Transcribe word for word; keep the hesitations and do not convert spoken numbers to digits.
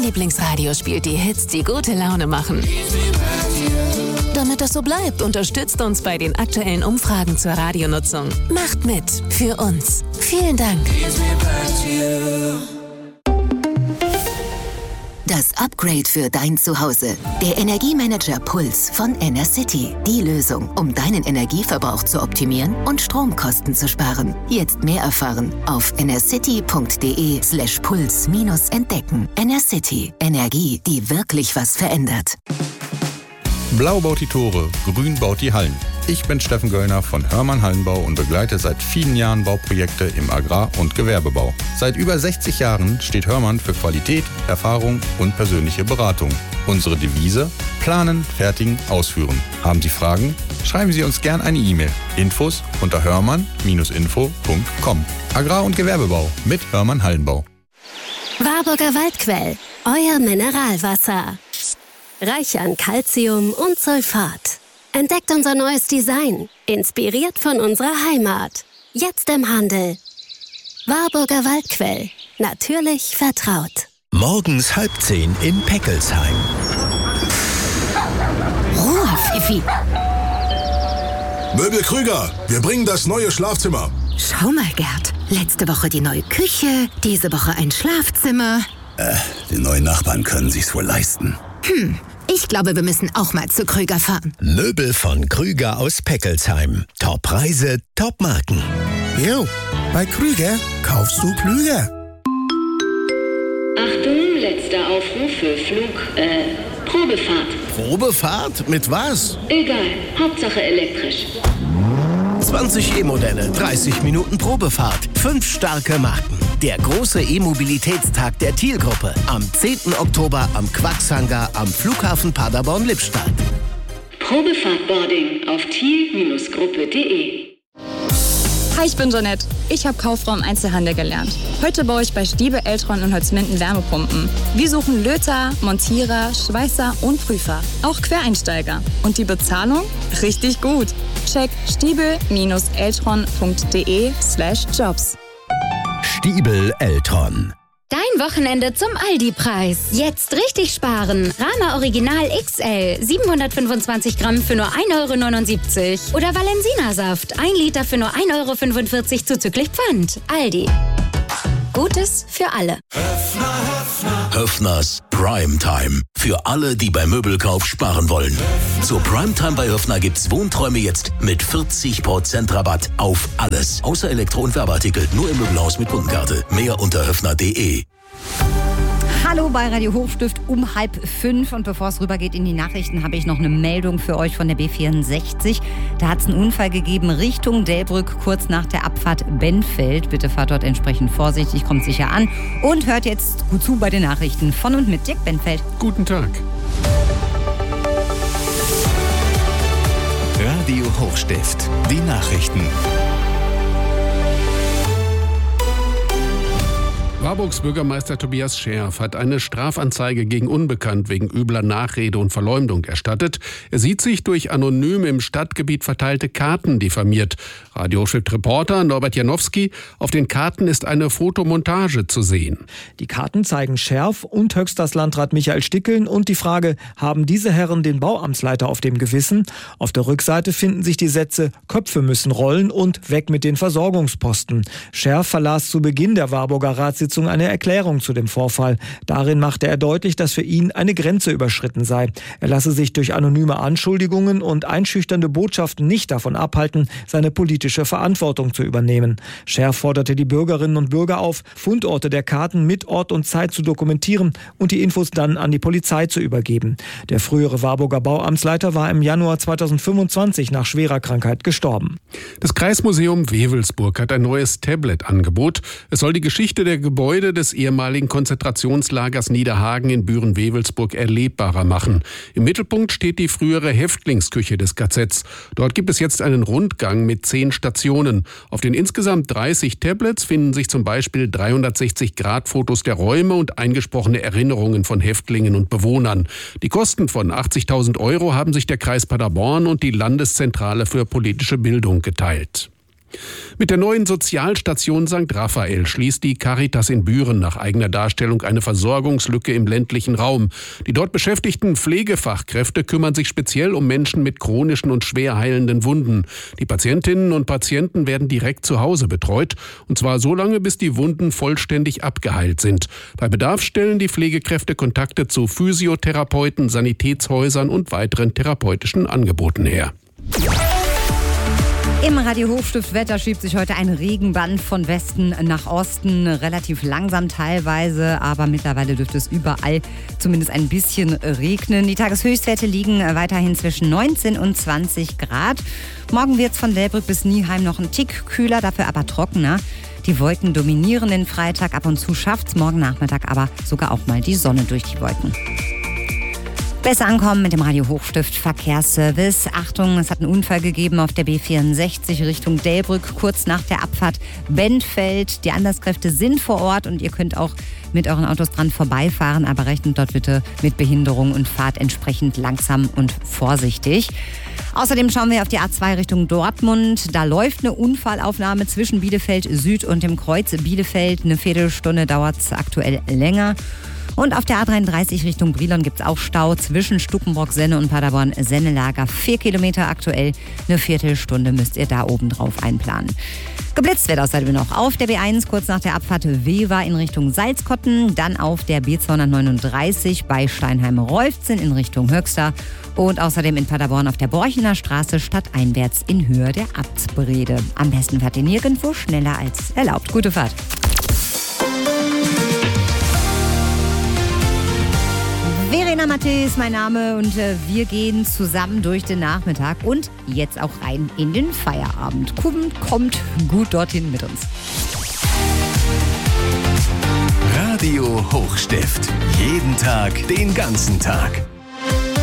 Lieblingsradio spielt die Hits, die gute Laune machen. Damit das so bleibt, unterstützt uns bei den aktuellen Umfragen zur Radionutzung. Macht mit. Für uns. Vielen Dank. Das Upgrade für dein Zuhause. Der Energiemanager Puls von Enercity. Die Lösung, um deinen Energieverbrauch zu optimieren und Stromkosten zu sparen. Jetzt mehr erfahren auf enercity.de slash puls minus entdecken. Enercity. Energie, die wirklich was verändert. Blau baut die Tore, Grün baut die Hallen. Ich bin Steffen Göllner von Hörmann Hallenbau und begleite seit vielen Jahren Bauprojekte im Agrar- und Gewerbebau. Seit über sechzig Jahren steht Hörmann für Qualität, Erfahrung und persönliche Beratung. Unsere Devise: Planen, fertigen, ausführen. Haben Sie Fragen? Schreiben Sie uns gern eine E-Mail. Infos unter hörmann Bindestrich info Punkt com. Agrar- und Gewerbebau mit Hörmann Hallenbau. Warburger Waldquell, euer Mineralwasser. Reich an Calcium und Sulfat. Entdeckt unser neues Design, inspiriert von unserer Heimat. Jetzt im Handel. Warburger Waldquell, natürlich vertraut. Morgens halb zehn in Peckelsheim. Ruhe, Fifi. Möbel Krüger, wir bringen das neue Schlafzimmer. Schau mal, Gerd. Letzte Woche die neue Küche, diese Woche ein Schlafzimmer. Äh, die neuen Nachbarn können sich's wohl leisten. Hm, ich glaube, wir müssen auch mal zu Krüger fahren. Möbel von Krüger aus Peckelsheim. Top-Preise, Top-Marken. Jo, bei Krüger kaufst du klüger. Achtung, letzter Aufruf für Flug, äh, Probefahrt. Probefahrt? Mit was? Egal, Hauptsache elektrisch. zwanzig E-Modelle, dreißig Minuten Probefahrt, fünf starke Marken. Der große E-Mobilitätstag der Thiel-Gruppe am zehnten Oktober am Quaxhangar am Flughafen Paderborn-Lippstadt. Probefahrtboarding auf thiel Gruppe punkt de. Hi, ich bin Jeanette. Ich habe Kauffrau im Einzelhandel gelernt. Heute baue ich bei Stiebel, Eltron und Holzminden Wärmepumpen. Wir suchen Löter, Montierer, Schweißer und Prüfer. Auch Quereinsteiger. Und die Bezahlung? Richtig gut. Check stiebel-eltron.de slash jobs. Stiebel Eltron. Dein Wochenende zum Aldi-Preis. Jetzt richtig sparen. Rama Original X L, siebenhundertfünfundzwanzig Gramm für nur ein Euro neunundsiebzig. Oder Valensina-Saft, ein Liter für nur ein Euro fünfundvierzig zuzüglich Pfand. Aldi. Gutes für alle. Höffner, Höffner. Höffners Primetime. Für alle, die beim Möbelkauf sparen wollen. Zur Primetime bei Höffner gibt's Wohnträume jetzt mit vierzig Prozent Rabatt auf alles. Außer Elektro- und Werbeartikel. Nur im Möbelhaus mit Kundenkarte. Mehr unter höffner punkt de. Hallo bei Radio Hochstift um halb fünf und bevor es rübergeht in die Nachrichten, habe ich noch eine Meldung für euch von der B vierundsechzig. Da hat es einen Unfall gegeben Richtung Delbrück, kurz nach der Abfahrt Benfeld. Bitte fahrt dort entsprechend vorsichtig, kommt sicher an und hört jetzt gut zu bei den Nachrichten von und mit Dirk Benfeld. Guten Tag. Radio Hochstift, die Nachrichten. Warburgs Bürgermeister Tobias Scherf hat eine Strafanzeige gegen Unbekannt wegen übler Nachrede und Verleumdung erstattet. Er sieht sich durch anonym im Stadtgebiet verteilte Karten diffamiert. Radio-Reporter Norbert Janowski: Auf den Karten ist eine Fotomontage zu sehen. Die Karten zeigen Scherf und Höchsters Landrat Michael Stickeln und die Frage, haben diese Herren den Bauamtsleiter auf dem Gewissen? Auf der Rückseite finden sich die Sätze, Köpfe müssen rollen und weg mit den Versorgungsposten. Scherf verlas zu Beginn der Warburger Ratssitzung eine Erklärung zu dem Vorfall. Darin machte er deutlich, dass für ihn eine Grenze überschritten sei. Er lasse sich durch anonyme Anschuldigungen und einschüchternde Botschaften nicht davon abhalten, seine politische Verantwortung zu übernehmen. Scherf forderte die Bürgerinnen und Bürger auf, Fundorte der Karten mit Ort und Zeit zu dokumentieren und die Infos dann an die Polizei zu übergeben. Der frühere Warburger Bauamtsleiter war im Januar zweitausendfünfundzwanzig nach schwerer Krankheit gestorben. Das Kreismuseum Wewelsburg hat ein neues Tablet-Angebot. Es soll die Geschichte der Gebäude des ehemaligen Konzentrationslagers Niederhagen in Büren-Wewelsburg erlebbarer machen. Im Mittelpunkt steht die frühere Häftlingsküche des K Zs. Dort gibt es jetzt einen Rundgang mit zehn Stationen. Auf den insgesamt dreißig Tablets finden sich zum Beispiel dreihundertsechzig Grad Fotos der Räume und eingesprochene Erinnerungen von Häftlingen und Bewohnern. Die Kosten von achtzigtausend Euro haben sich der Kreis Paderborn und die Landeszentrale für politische Bildung geteilt. Mit der neuen Sozialstation Sankt Raphael schließt die Caritas in Büren nach eigener Darstellung eine Versorgungslücke im ländlichen Raum. Die dort beschäftigten Pflegefachkräfte kümmern sich speziell um Menschen mit chronischen und schwer heilenden Wunden. Die Patientinnen und Patienten werden direkt zu Hause betreut, und zwar so lange, bis die Wunden vollständig abgeheilt sind. Bei Bedarf stellen die Pflegekräfte Kontakte zu Physiotherapeuten, Sanitätshäusern und weiteren therapeutischen Angeboten her. Im Radio Hochstift Wetter schiebt sich heute ein Regenband von Westen nach Osten, relativ langsam teilweise, aber mittlerweile dürfte es überall zumindest ein bisschen regnen. Die Tageshöchstwerte liegen weiterhin zwischen neunzehn und zwanzig Grad. Morgen wird es von Delbrück bis Nieheim noch ein Tick kühler, dafür aber trockener. Die Wolken dominieren den Freitag, ab und zu schafft es morgen Nachmittag aber sogar auch mal die Sonne durch die Wolken. Besser ankommen mit dem Radio Hochstift Verkehrsservice. Achtung, es hat einen Unfall gegeben auf der B vierundsechzig Richtung Delbrück, kurz nach der Abfahrt Benfeld. Die Einsatzkräfte sind vor Ort und ihr könnt auch mit euren Autos dran vorbeifahren, aber rechnet dort bitte mit Behinderung und fahrt entsprechend langsam und vorsichtig. Außerdem schauen wir auf die A zwei Richtung Dortmund. Da läuft eine Unfallaufnahme zwischen Bielefeld Süd und dem Kreuz Bielefeld. Eine Viertelstunde dauert es aktuell länger. Und auf der A dreiunddreißig Richtung Brilon gibt es auch Stau zwischen Stukenbrock-Senne und Paderborn-Sennelager. Vier Kilometer aktuell, eine Viertelstunde müsst ihr da oben drauf einplanen. Geblitzt wird außerdem noch auf der B eins kurz nach der Abfahrt Wewa in Richtung Salzkotten, dann auf der B zweihundertneununddreißig bei Steinheim-Rolfzen in Richtung Höxter und außerdem in Paderborn auf der Borchener Straße stadteinwärts in Höhe der Abtsbrede. Am besten fahrt ihr nirgendwo schneller als erlaubt. Gute Fahrt! Verena Matte ist mein Name und äh, wir gehen zusammen durch den Nachmittag und jetzt auch rein in den Feierabend. Kommt, kommt gut dorthin mit uns. Radio Hochstift. Jeden Tag, den ganzen Tag.